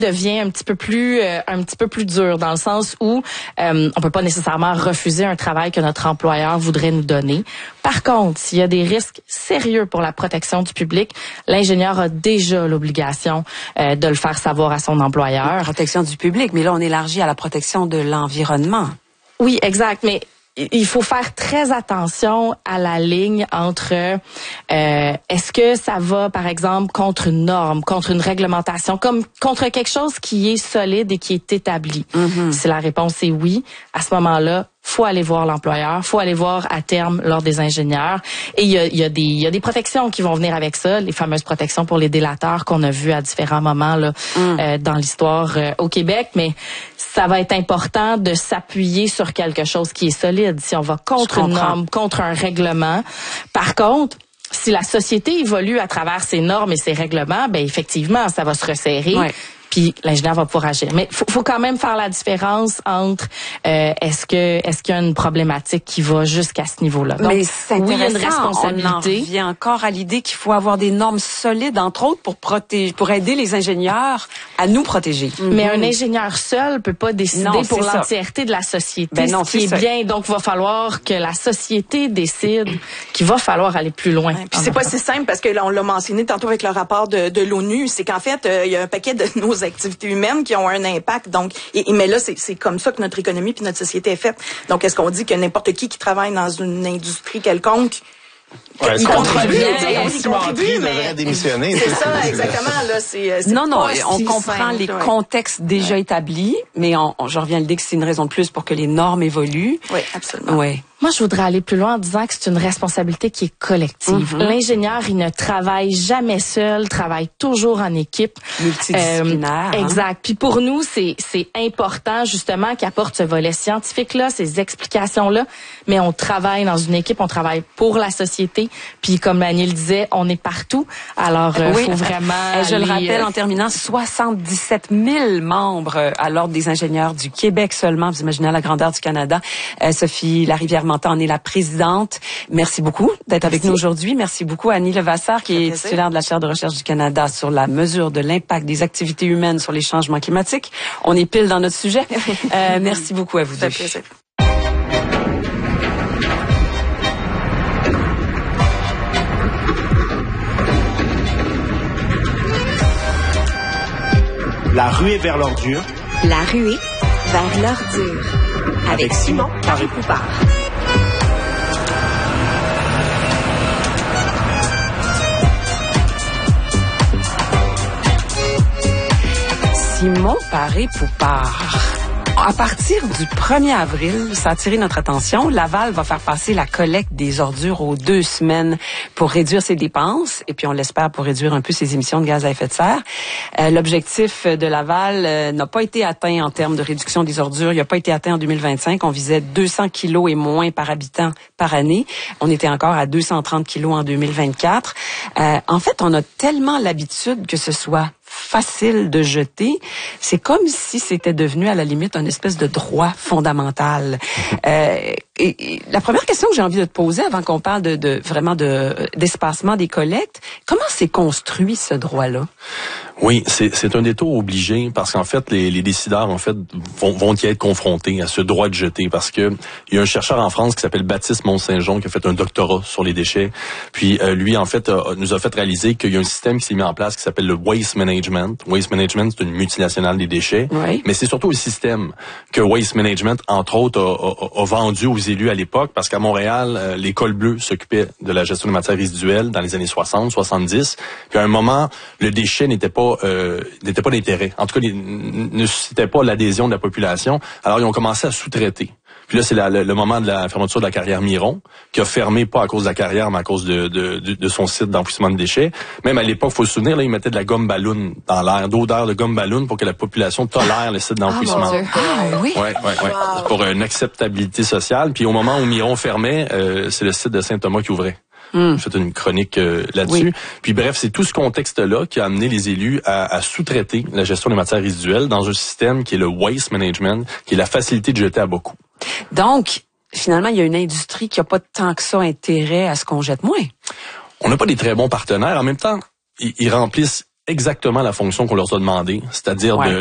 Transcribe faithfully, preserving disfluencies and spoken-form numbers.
devient un petit peu plus euh, un petit peu plus dur dans le sens où euh, on peut pas nécessairement refuser un travail que notre employeur voudrait nous donner. Par contre, s'il y a des risques sérieux pour la protection du public, l'ingénieur a déjà l'obligation euh, de le faire savoir à son employeur. La protection du public, mais là on élargit à la protection de l'environnement. Oui, exact, mais il faut faire très attention à la ligne entre euh, est-ce que ça va, par exemple, contre une norme, contre une réglementation, comme contre quelque chose qui est solide et qui est établi. Mm-hmm. Si la réponse est oui, à ce moment-là, faut aller voir l'employeur, faut aller voir à terme l'ordre des ingénieurs. Et il y a, il y a des, il y a des protections qui vont venir avec ça, les fameuses protections pour les délateurs qu'on a vues à différents moments là mm. euh, dans l'histoire euh, au Québec. Mais ça va être important de s'appuyer sur quelque chose qui est solide. Si on va contre une norme, contre un règlement. Par contre, si la société évolue à travers ces normes et ces règlements, ben effectivement, ça va se resserrer. Ouais. Puis l'ingénieur va pouvoir agir. Mais faut, faut quand même faire la différence entre euh, est-ce que est-ce qu'il y a une problématique qui va jusqu'à ce niveau-là. Donc, mais c'est intéressant. Oui, il y a une responsabilité. On en revient encore à l'idée qu'il faut avoir des normes solides, entre autres, pour protéger, pour aider les ingénieurs à nous protéger. Mm-hmm. Mais un ingénieur seul peut pas décider non, pour l'entièreté de la société, ben non, ce qui est, est bien. Donc, il va falloir que la société décide qu'il va falloir aller plus loin. Ouais, puis c'est pas si simple parce que là, on l'a mentionné tantôt avec le rapport de, de l'ONU, c'est qu'en fait, euh, il y a un paquet de nos activités humaines qui ont un impact. Donc, et, et mais là, c'est, c'est comme ça que notre économie puis notre société est faite. Donc, est-ce qu'on dit que n'importe qui qui travaille dans une industrie quelconque, ouais, il contribue, il contribue, mais devrait démissionner. C'est ça, exactement. Là, c'est, c'est non, non, on si comprend simple, les ouais. contextes déjà ouais. établis, mais on, on, je reviens à l'idée que c'est une raison de plus pour que les normes évoluent. Oui, absolument. Ouais. Moi, je voudrais aller plus loin en disant que c'est une responsabilité qui est collective. Mm-hmm. L'ingénieur, il ne travaille jamais seul, travaille toujours en équipe. Multidisciplinaire. Euh, exact. Hein? Puis pour nous, c'est c'est important justement qu'il apporte ce volet scientifique-là, ces explications-là. Mais on travaille dans une équipe, on travaille pour la société. Puis comme Daniel le disait, on est partout. Alors, il euh, oui. faut vraiment... Et je aller, le rappelle euh... en terminant, soixante-dix-sept mille membres à l'Ordre des ingénieurs du Québec seulement. Vous imaginez la grandeur du Canada. Euh, Sophie Larivière en est la présidente. Merci beaucoup d'être avec nous aujourd'hui. Merci beaucoup à Annie Levasseur, qui est titulaire de la chaire de recherche du Canada sur la mesure de l'impact des activités humaines sur les changements climatiques. On est pile dans notre sujet. Euh, merci beaucoup à vous deux. La ruée vers l'ordure. La ruée vers l'ordure. Avec, Avec Simon Paré-Poupard. Simon Paré-Poupard. À partir du premier avril, ça a attiré notre attention. Laval va faire passer la collecte des ordures aux deux semaines pour réduire ses dépenses et puis on l'espère pour réduire un peu ses émissions de gaz à effet de serre. Euh, l'objectif de Laval euh, n'a pas été atteint en termes de réduction des ordures. Il n'a pas été atteint en deux mille vingt-cinq. On visait deux cents kilos et moins par habitant par année. On était encore à deux cent trente kilos en deux mille vingt-quatre. Euh, en fait, on a tellement l'habitude que ce soit facile de jeter, c'est comme si c'était devenu à la limite une espèce de droit fondamental. Euh, et, et la première question que j'ai envie de te poser avant qu'on parle de, de vraiment de d'espacement des collectes, comment s'est construit ce droit-là? Oui, c'est, c'est un détour obligé parce qu'en fait, les, les décideurs en fait vont, vont y être confrontés à ce droit de jeter parce que il y a un chercheur en France qui s'appelle Baptiste Mont-Saint-Jean qui a fait un doctorat sur les déchets. Puis euh, lui, en fait, a, nous a fait réaliser qu'il y a un système qui s'est mis en place qui s'appelle le Waste Management. Waste Management, c'est une multinationale des déchets, oui. Mais c'est surtout un système que Waste Management, entre autres, a, a, a vendu aux élus à l'époque parce qu'à Montréal, euh, l'école bleue s'occupait de la gestion des matières résiduelles dans les années soixante, soixante-dix. Puis à un moment, le déchet n'était pas Euh, n'était pas d'intérêt. En tout cas, ne suscitait pas l'adhésion de la population. Alors, ils ont commencé à sous-traiter. Puis là, c'est la, le, le moment de la fermeture de la carrière Miron, qui a fermé pas à cause de la carrière, mais à cause de, de, de, de son site d'enfouissement de déchets. Même à l'époque, faut se souvenir, là, ils mettaient de la gomme ballon dans l'air, d'odeur de gomme ballon pour que la population tolère le site d'enfouissement. Ah, ah oui? Ouais, ouais, ouais. Wow. Pour une acceptabilité sociale. Puis au moment où Miron fermait, euh, c'est le site de Saint-Thomas qui ouvrait. Mmh. J'ai fait une chronique euh, là-dessus. Oui. Puis bref, c'est tout ce contexte-là qui a amené les élus à, à sous-traiter la gestion des matières résiduelles dans un système qui est le waste management, qui est la facilité de jeter à beaucoup. Donc, finalement, il y a une industrie qui n'a pas tant que ça intérêt à ce qu'on jette moins. On n'a pas des très bons partenaires. En même temps, ils, ils remplissent exactement la fonction qu'on leur a demandé, c'est-à-dire ouais. de